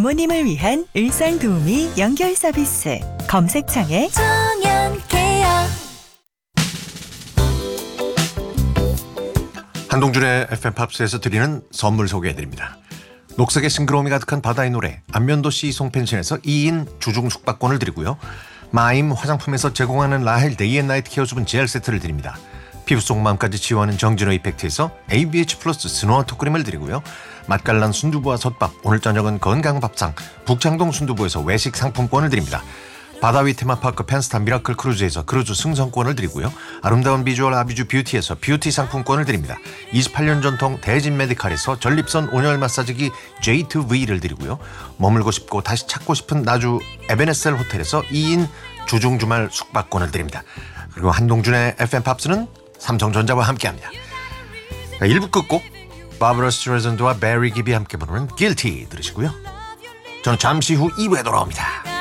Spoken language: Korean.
부모님을 위한 일상도우미 연결 서비스. 검색창에 청년케어. 한동준의 FM 팝스에서 드리는 선물 소개해드립니다. 녹색의 싱그러움이 가득한 바다의 노래 안면도 시송 펜션에서 2인 주중 숙박권을 드리고요. 마임 화장품에서 제공하는 라헬 데이앤나이트 케어 수분 젤 세트를 드립니다. 피부 속 마음까지 지워하는 정진호 이펙트에서 ABH 플러스 스노어토 크림을 드리고요. 맛깔난 순두부와 솥밥, 오늘 저녁은 건강밥상 북창동 순두부에서 외식 상품권을 드립니다. 바다 위 테마파크 펜스타 미라클 크루즈에서 크루즈 승선권을 드리고요. 아름다운 비주얼 아비주 뷰티에서 뷰티 상품권을 드립니다. 28년 전통 대진 메디칼에서 전립선 온열 마사지기 J2V를 드리고요. 머물고 싶고 다시 찾고 싶은 나주 에베네셀 호텔에서 2인 주중 주말 숙박권을 드립니다. 그리고 한동준의 FM 팝스는 삼성전자와 함께합니다. 1부 끝곡 바브라 스트레이전드와 베리 깁이 함께 부르는 Guilty 들으시고요. 저는 잠시 후 2부에 돌아옵니다.